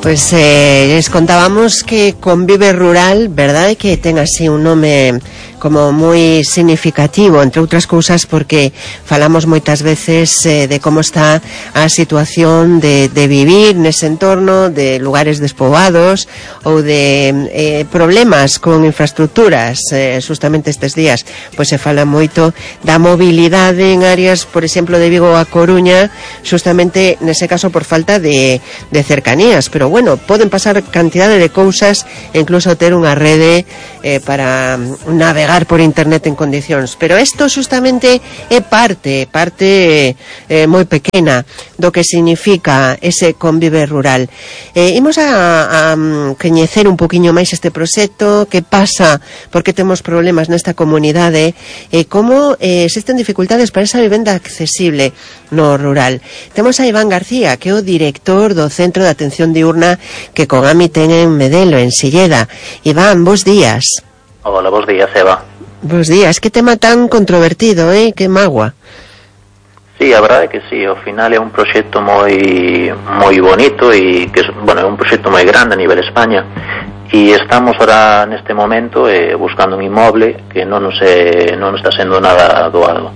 Pues les contábamos que Convive Rural, verdad, que ten así un nome como moi significativo, entre outras cousas porque falamos moitas veces de como está a situación de vivir nese entorno, de lugares despoboados ou de problemas con infraestructuras. Justamente estes días pois se fala moito da mobilidade en áreas, por exemplo, de Vigo a Coruña, justamente nese caso por falta de cercanías, pero bueno, poden pasar cantidade de cousas e incluso ter unha rede para navegar por internet en condicións, pero isto justamente é parte moi pequena do que significa ese Convive Rural. Imos a coñecer un poquinho máis este proxecto, que pasa, porque temos problemas nesta comunidade, como existen dificultades para esa vivenda accesible no rural. Temos a Iván García, que é o director do Centro de Atención Diurna que Cogami ten en Medelo, en Silleda. Iván, bos días. Hola, bos días, Eva. Bos días, que tema tan controvertido, que magua. Sí, a verdade é que sí, ao final é un proxecto moi bonito e que, bueno, é un proxecto moi grande a nivel España e estamos ahora neste momento buscando un inmoble que non nos está sendo nada doado.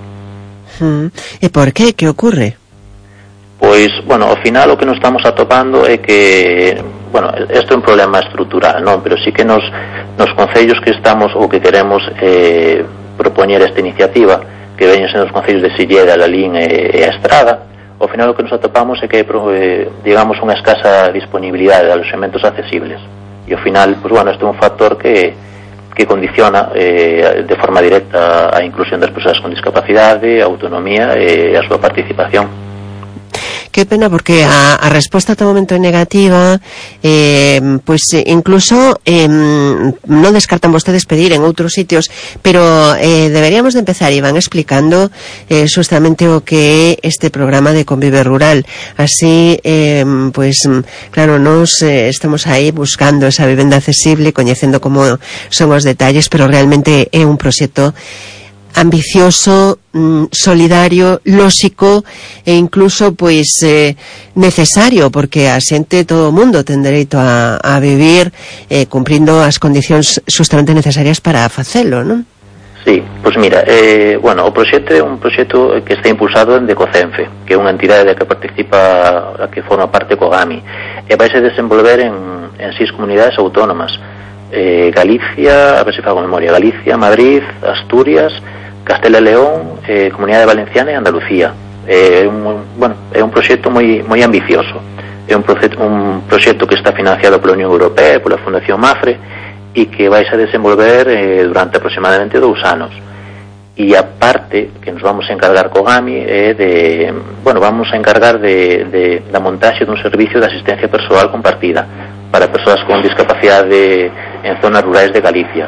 E por qué? Que ocorre? Pois, bueno, ao final o que nos estamos atopando é que, bueno, isto é un problema estrutural, non? Pero sí que nos concellos que estamos ou que queremos propoñer esta iniciativa, que veñen sendo os concellos de Silleda, Lalín e a Estrada, ao final o que nos atopamos é que hai, digamos, unha escasa disponibilidade de aloxamentos accesibles. E ao final, pois, bueno, isto é un factor que condiciona de forma directa a inclusión das persoas con discapacidade, a autonomía e a súa participación. Que pena, porque a resposta ata o momento é negativa, pois incluso non descartan vostedes pedir en outros sitios, pero deberíamos de empezar, Iván, explicando justamente o que é este programa de Convive Rural. Así, pois, claro, nos estamos aí buscando esa vivenda accesible, coñecendo como son os detalles, pero realmente é un proxecto ambicioso, solidario, lóxico e incluso pois necesario, porque a xente, todo o mundo ten dereito a vivir cumprindo as condicións justamente necesarias para facelo, non? Sí, pois mira, bueno, o proxecto é un proxecto que está impulsado en Decocenfe, que é unha entidade que participa, a que forma parte Cogami, e vai se desenvolver en 6 comunidades autónomas, Galicia, a ver se fago memoria, Galicia, Madrid, Asturias, Castela e León, Comunidade Valenciana e Andalucía. É un proxecto moi ambicioso. É un proxecto que está financiado pola Unión Europea e pola Fundación Mafre e que vai a desenvolver durante aproximadamente 2 anos. E a parte que nos vamos a encargar Cogami é vamos a encargar da montaxe dun servicio de asistencia persoal compartida para persoas con discapacidade en zonas rurais de Galicia.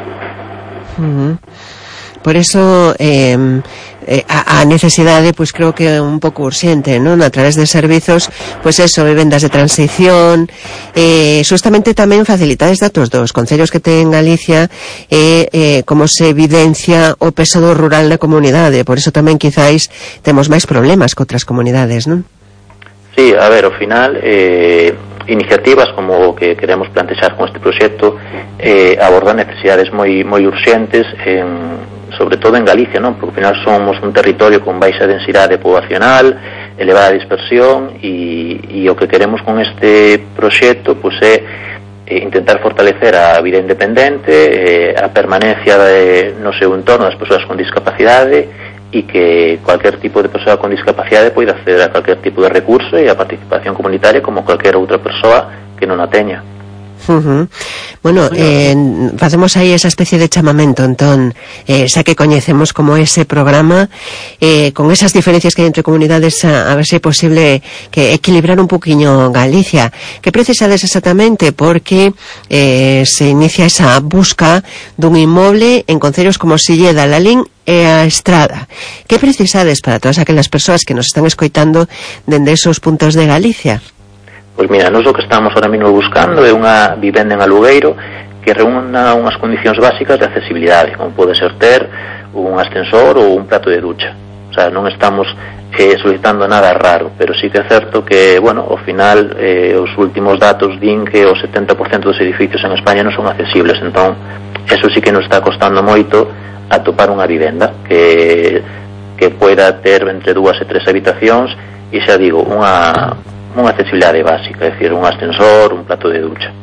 Por eso a necesidade, pois creo que é un pouco urxente, non? A través de servizos, pois eso, vivendas de transición, justamente tamén facilitades datos dos concellos que ten Galicia como se evidencia o peso do rural na comunidade. Por eso tamén quizáis temos máis problemas que outras comunidades, non? Sí, a ver, ao final iniciativas como o que queremos plantexar con este proxecto abordan necesidades moi urxentes sobre todo en Galicia, non? Porque ao final somos un territorio con baixa densidade poboacional, elevada dispersión e o que queremos con este proxecto pois é intentar fortalecer a vida independente, a permanencia no seu entorno das persoas con discapacidade e que cualquier tipo de persoa con discapacidade poida acceder a cualquier tipo de recurso e a participación comunitaria como cualquier outra persoa que non a teña. Bueno, facemos aí esa especie de chamamento, entón, xa que coñecemos como ese programa, con esas diferencias que hai entre comunidades, a ver se é posible que equilibrar un poquinho Galicia. Que precisades exactamente? Porque se inicia esa busca dun inmoble en concellos como Silleda, Lalín e a Estrada. Que precisades para todas aquelas persoas que nos están escoitando dende esos puntos de Galicia? Pois mira, nós o que estamos ahora mesmo buscando é unha vivenda en alugueiro que reúna unhas condicións básicas de accesibilidade, como pode ser ter un ascensor ou un prato de ducha. sea, non estamos solicitando nada raro, pero sí que é certo que, bueno, ao final os últimos datos din que o 70% dos edificios en España non son accesibles, entón eso sí que nos está costando moito atopar unha vivenda que poida ter entre 2 e 3 habitacións e, xa digo, unha accesibilidade básica, é dicir, un ascensor, un plato de ducha.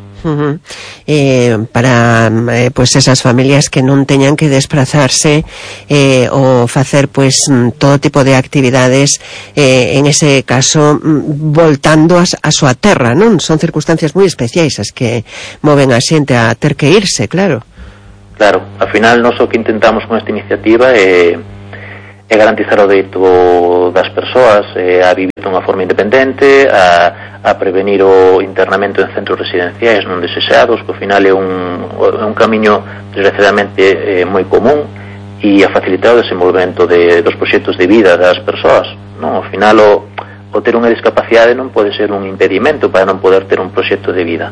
Para pues esas familias que non teñan que desplazarse ou facer pues todo tipo de actividades en ese caso voltando a súa terra, non? Son circunstancias moi especiais as que moven a xente a ter que irse, claro. Claro, ao final nós o que intentamos con esta iniciativa é garantizar o dereito das persoas a vivir dunha forma independente, a prevenir o internamento en centros residenciais non deseados, que ao final é un camiño desgraciadamente moi común, e a facilitar o desenvolvemento dos proxectos de vida das persoas, non? Ao final o ter unha discapacidade non pode ser un impedimento para non poder ter un proxecto de vida.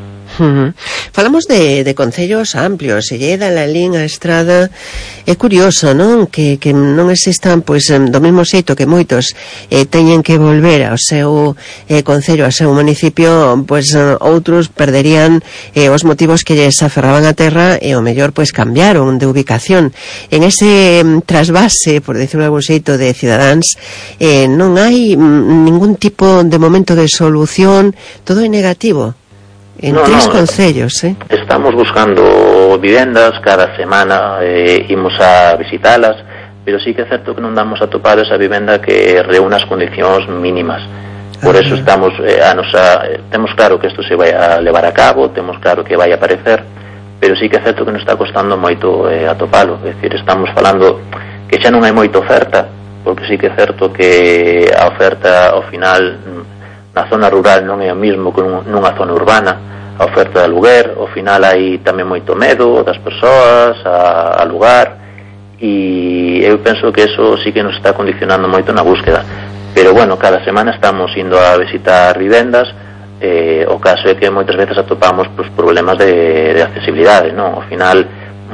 Falamos de concellos amplios, e lle da la lín a estrada. É curioso, non? Que non existan, pois, do mesmo xeito que moitos teñen que volver ao seu concello, ao seu municipio, pois outros perderían os motivos que lles aferraban a terra e o mellor, pois, cambiaron de ubicación. En ese trasvase, por decirlo de algún xeito, de cidadáns, non hai ningún tipo de momento de solución, todo é negativo. En tres concellos, Estamos buscando vivendas, cada semana imos a visitalas, pero sí que é certo que non damos a topar esa vivenda que reúna as condicións mínimas. Por eso estamos temos claro que isto se vai a levar a cabo, temos claro que vai a aparecer, pero sí que é certo que nos está costando moito atopalo. É dicir, estamos falando que xa non hai moita oferta, porque sí que é certo que a oferta ao final na zona rural non é o mismo que nunha zona urbana. A oferta de aluguer, ao final hai tamén moito medo das persoas a alugar, e eu penso que eso sí que nos está condicionando moito na búsqueda. Pero bueno, cada semana estamos indo a visitar vivendas, o caso é que moitas veces atopamos problemas de accesibilidade, non? Ao final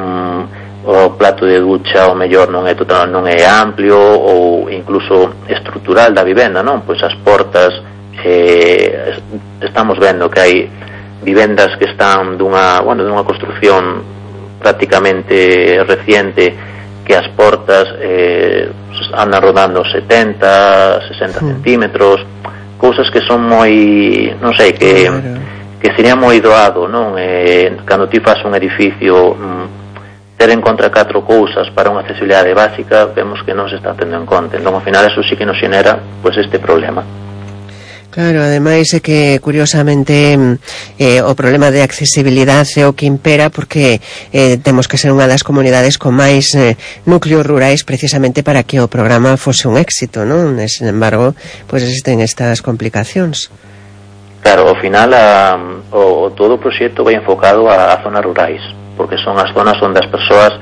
o plato de ducha o mellor non é amplio, ou incluso estrutural da vivenda, non? Pois as portas, estamos vendo que hai vivendas que están dunha construcción prácticamente reciente, que as portas andan rodando 70, 60 centímetros, cousas que son moi, non sei, que sería moi doado, non? Cando ti fas un edificio, ter en contra 4 cousas para unha accesibilidade básica, vemos que non se está tendo en conta. Entón, ao final, eso sí que nos xenera pues este problema. Claro, ademais é que curiosamente o problema de accesibilidade é o que impera, porque temos que ser unha das comunidades con máis núcleos rurais precisamente para que o programa fose un éxito, non? Sin embargo, pois existen estas complicacións. Claro, ao final todo o proxecto vai enfocado a zonas rurais, porque son as zonas onde as persoas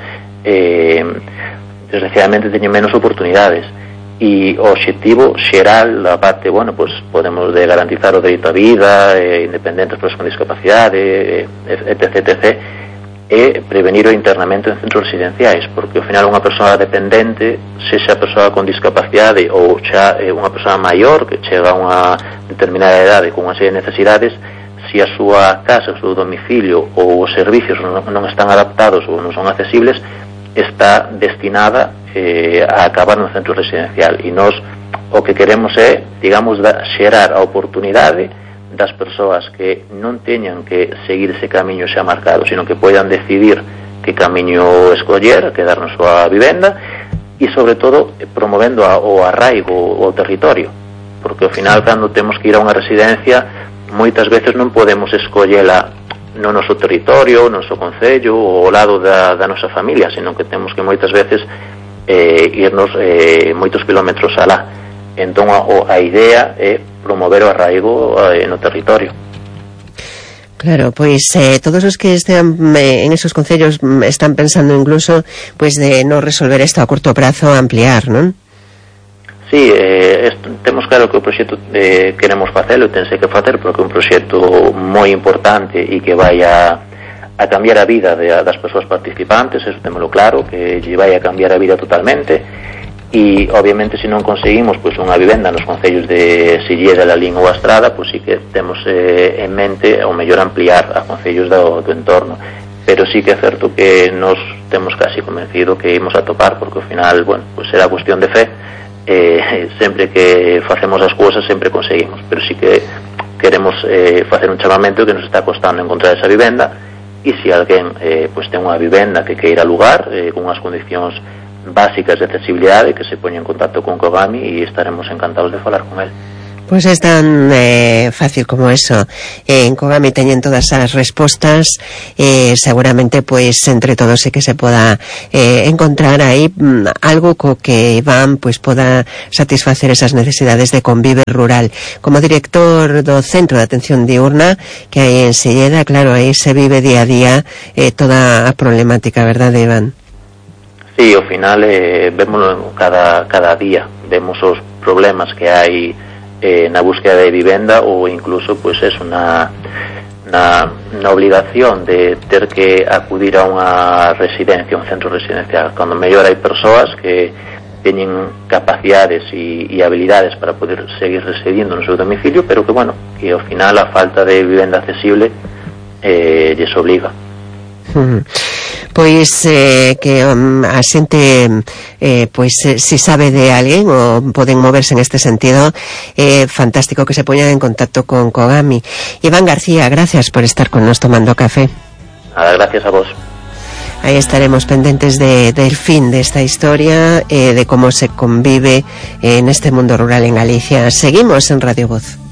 desgraciadamente teñen menos oportunidades. E o obxectivo xeral da parte, pues podemos de garantizar o dereito á vida, independentes persoas con discapacidade, etc., é prevenir o internamento en centros residenciais, porque ao final unha persoa dependente, sexa persoa con discapacidade ou xa unha persoa maior que chega a unha determinada idade con unha serie de necesidades, se a súa casa, o seu domicilio ou os servicios non están adaptados ou non son accesibles, está destinada a acabar no centro residencial. E nós o que queremos é, digamos, xerar a oportunidade das persoas que non teñan que seguir ese camiño xa marcado, sino que poidan decidir que camiño escoller, quedar na súa vivenda, e sobre todo promovendo o arraigo ao territorio, porque ao final cando temos que ir a unha residencia moitas veces non podemos escollela no noso territorio, no noso concello ou ao lado da nosa familia, sino que temos que moitas veces irnos moitos kilómetros alá. Entón a idea é promover o arraigo no territorio. Claro, pois todos os que estean en esos concellos están pensando incluso pois de non resolver isto a curto prazo, ampliar, non? Sí, temos claro que o proxecto queremos facelo, tense que facer porque é un proxecto moi importante e que vai a cambiar a vida das persoas participantes, eso témolo claro, que lle vai a cambiar a vida totalmente, e obviamente se non conseguimos pois unha vivenda nos concellos de Silleda, Lalín ou Astrada, pois sí que temos en mente ao mellor ampliar a concellos do entorno, pero sí que é certo que nos temos casi convencido que imos a topar, porque ao final, bueno, pois será cuestión de fe, sempre que facemos as cousas sempre conseguimos, pero sí que queremos facer un chamamento que nos está costando encontrar esa vivenda, e se alguén pois ten unha vivenda que queira alugar con unhas condicións básicas de accesibilidade, que se poña en contacto con Kogami e estaremos encantados de falar con él. Pues es tan fácil como eso. En Kogami teñen todas as respostas, seguramente pues entre todos sí que se poda encontrar aí algo co que Iván pues poda satisfacer esas necesidades de Convive Rural. Como director do Centro de Atención Diurna que hai en Silleda, claro, aí se vive día a día toda a problemática, verdad, Iván? Sí, ao final vémoslo cada día, vemos os problemas que hai na búsqueda de vivenda, ou incluso pues es na obligación de ter que acudir a unha residencia, un centro residencial, cando mellor hai persoas que teñen capacidades e habilidades para poder seguir residindo no seu domicilio, pero que, bueno, que ao final a falta de vivenda accesible lles obliga. Pois que a xente pois si sabe de alguén ou poden moverse en este sentido, fantástico que se poñan en contacto con Kogami. Iván García, gracias por estar con nos tomando café. Nada, gracias a vos. Ahí estaremos pendientes del fin de esta historia, de cómo se convive en este mundo rural en Galicia. Seguimos en Radio Voz.